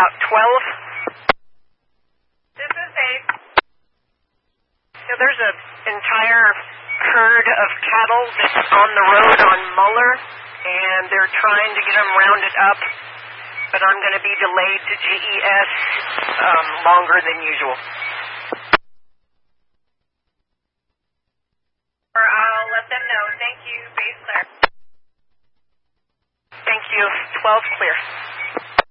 Route 12. This is Dave. So there's an entire herd of cattle that's on the road on Muller, and they're trying to get them rounded up, but I'm going to be delayed to GES longer than usual. I'll let them know. Thank you. Base clear. Thank you. 12 clear.